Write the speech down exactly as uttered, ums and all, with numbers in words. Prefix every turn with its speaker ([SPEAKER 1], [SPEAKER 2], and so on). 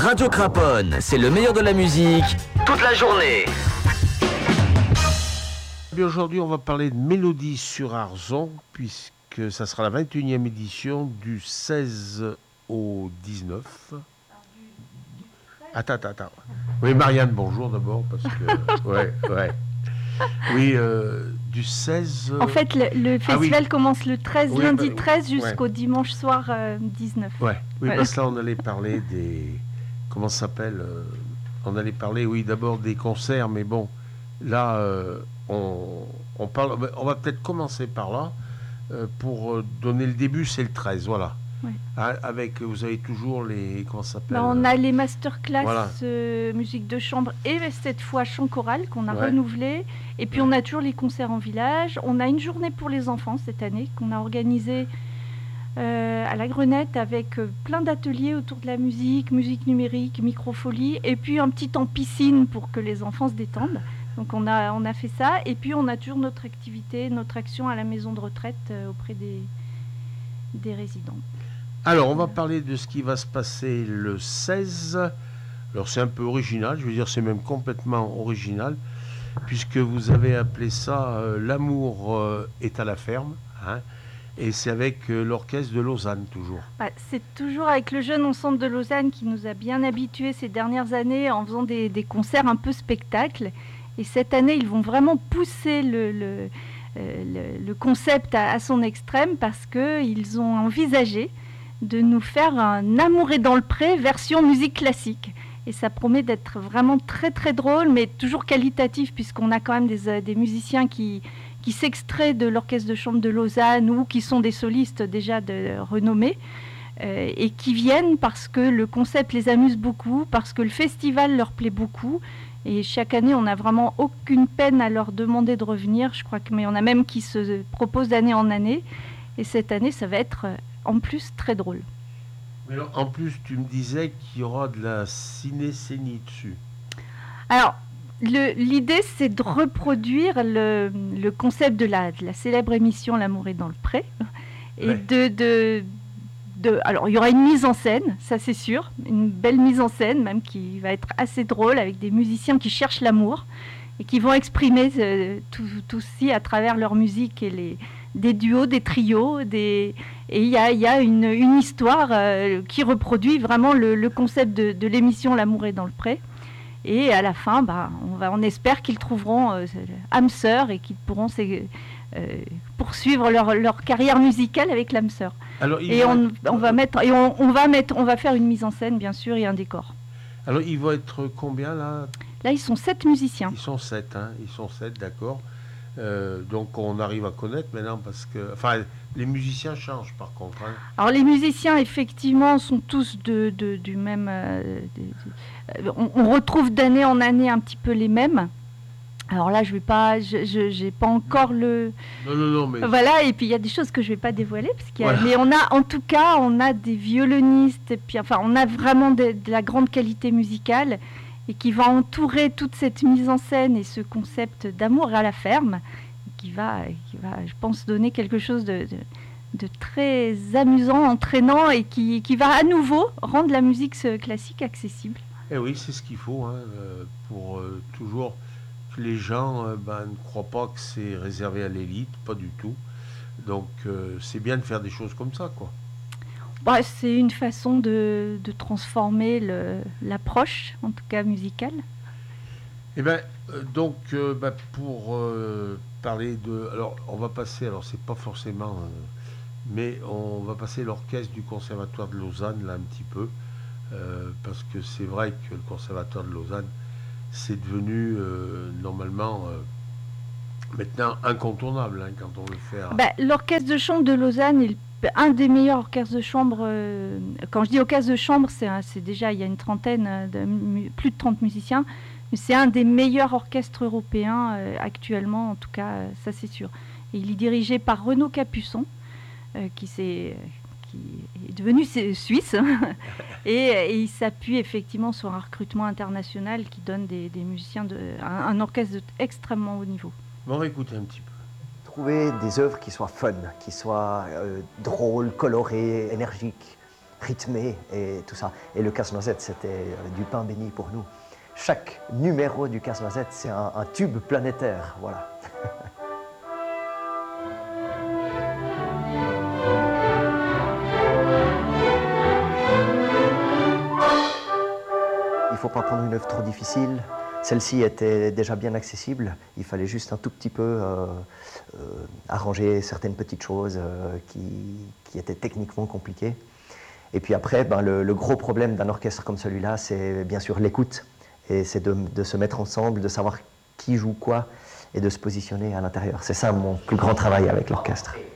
[SPEAKER 1] Radio Craponne, c'est le meilleur de la musique, toute la journée.
[SPEAKER 2] Aujourd'hui, on va parler de Mélodie sur Arzon, puisque ça sera la vingt et unième édition du seize au dix-neuf. Attends, attends, attends. Oui, Marianne, bonjour d'abord, parce que... ouais, ouais. Oui, euh, du seize...
[SPEAKER 3] En fait, le, le festival ah, oui. commence le treize, oui, lundi bah, treize jusqu'au ouais. dimanche soir euh, dix-neuf.
[SPEAKER 2] Ouais. Oui, ouais. Parce que là, on allait parler des... Comment ça s'appelle euh, On allait parler, oui, d'abord des concerts, mais bon, là, euh, on, on, parle, on va peut-être commencer par là. Euh, pour donner le début, c'est le treize, voilà.
[SPEAKER 3] Ouais.
[SPEAKER 2] Avec, vous avez toujours les... Comment ça s'appelle
[SPEAKER 3] bah, On a les masterclass voilà. euh, musique de chambre et cette fois chant choral qu'on a ouais. renouvelé. Et puis ouais. on a toujours les concerts en village. On a une journée pour les enfants cette année qu'on a organisée euh, à la Grenette avec euh, plein d'ateliers autour de la musique, musique numérique, microfolie. Et puis un petit temps piscine pour que les enfants se détendent. Donc on a, on a fait ça. Et puis on a toujours notre activité, notre action à la maison de retraite euh, auprès des, des résidents.
[SPEAKER 2] Alors, on va parler de ce qui va se passer le seize. Alors, c'est un peu original, je veux dire, c'est même complètement original, puisque vous avez appelé ça euh, « L'amour euh, est à la ferme hein ». Et c'est avec euh, l'orchestre de Lausanne, toujours.
[SPEAKER 3] Bah, c'est toujours avec le jeune ensemble de Lausanne qui nous a bien habitués ces dernières années en faisant des, des concerts un peu spectacles. Et cette année, ils vont vraiment pousser le, le, euh, le, le concept à, à son extrême parce qu'ils ont envisagé de nous faire un Amour est dans le pré version musique classique. Et ça promet d'être vraiment très très drôle, mais toujours qualitatif, puisqu'on a quand même des, des musiciens qui, qui s'extraient de l'orchestre de chambre de Lausanne ou qui sont des solistes déjà de renommée, euh, et qui viennent parce que le concept les amuse beaucoup, parce que le festival leur plaît beaucoup. Et chaque année, on n'a vraiment aucune peine à leur demander de revenir. Je crois que, mais on a même qui se proposent d'année en année. Et cette année, ça va être... en plus, très drôle.
[SPEAKER 2] Mais alors, en plus, tu me disais qu'il y aura de la ciné-scénie dessus.
[SPEAKER 3] Alors, le, l'idée, c'est de reproduire le, le concept de la, de la célèbre émission L'amour est dans le pré. Et ouais. de, de, de... Alors, il y aura une mise en scène, ça c'est sûr. Une belle mise en scène, même, qui va être assez drôle, avec des musiciens qui cherchent l'amour et qui vont exprimer euh, tout, tout ci à travers leur musique et les... des duos, des trios, des... et il y a, y a une, une histoire euh, qui reproduit vraiment le, le concept de, de l'émission L'amour est dans le pré. Et à la fin, bah, on, va, on espère qu'ils trouveront euh, âme sœur et qu'ils pourront euh, poursuivre leur, leur carrière musicale avec l'âme sœur. Alors, et va... on, on va mettre, et on, on va mettre, on va faire une mise en scène bien sûr et un décor.
[SPEAKER 2] Alors il va être combien là
[SPEAKER 3] Là ils sont sept musiciens.
[SPEAKER 2] Ils sont sept, hein, ils sont sept, d'accord. Euh, donc on arrive à connaître maintenant parce que... Enfin, les musiciens changent par contre. Hein.
[SPEAKER 3] Alors les musiciens, effectivement, sont tous de, de, du même... Euh, de, de, on, on retrouve d'année en année un petit peu les mêmes. Alors là, je vais pas... Je n'ai pas encore le...
[SPEAKER 2] Non, non, non, mais...
[SPEAKER 3] Voilà, et puis il y a des choses que je ne vais pas dévoiler. Parce qu'il y a, voilà. Mais on a, en tout cas, on a des violonistes, et puis enfin, on a vraiment de, de la grande qualité musicale et qui va entourer toute cette mise en scène et ce concept d'amour à la ferme, qui va, qui va je pense, donner quelque chose de, de, de très amusant, entraînant, et qui, qui va à nouveau rendre la musique classique accessible.
[SPEAKER 2] Et oui, c'est ce qu'il faut, hein, pour euh, toujours que les gens euh, ben, ne croient pas que c'est réservé à l'élite, pas du tout. Donc euh, c'est bien de faire des choses comme ça, quoi.
[SPEAKER 3] Bah, c'est une façon de, de transformer le, l'approche, en tout cas musicale.
[SPEAKER 2] Eh bien, euh, donc, euh, bah, pour euh, parler de... Alors, on va passer, alors c'est pas forcément... Euh, mais on va passer l'orchestre du Conservatoire de Lausanne, là, un petit peu, euh, parce que c'est vrai que le Conservatoire de Lausanne, c'est devenu, euh, normalement, euh, maintenant, incontournable, hein, quand on veut faire...
[SPEAKER 3] Bah, l'orchestre de chambre de Lausanne est le un des meilleurs orchestres de chambre. Euh, quand je dis orchestre de chambre, c'est, c'est déjà, il y a une trentaine, de, plus de trente musiciens, mais c'est un des meilleurs orchestres européens euh, actuellement, en tout cas, euh, ça c'est sûr. Et il est dirigé par Renaud Capuçon, euh, qui, s'est, qui est devenu suisse, et, et il s'appuie effectivement sur un recrutement international qui donne des, des musiciens, de, un, un orchestre d'extrêmement haut niveau.
[SPEAKER 2] Bon, on va écouter un petit peu.
[SPEAKER 4] Trouver des œuvres qui soient fun, qui soient euh, drôles, colorées, énergiques, rythmé et tout ça. Et le Casse-Noisette, c'était euh, du pain béni pour nous. Chaque numéro du Casse-Noisette, c'est un, un tube planétaire, voilà. Il ne faut pas prendre une œuvre trop difficile. Celle-ci était déjà bien accessible. Il fallait juste un tout petit peu euh, euh, arranger certaines petites choses euh, qui, qui étaient techniquement compliquées. Et puis après, ben, le, le gros problème d'un orchestre comme celui-là, c'est bien sûr l'écoute. Et c'est de, de se mettre ensemble, de savoir qui joue quoi et de se positionner à l'intérieur. C'est ça mon plus grand travail avec l'orchestre.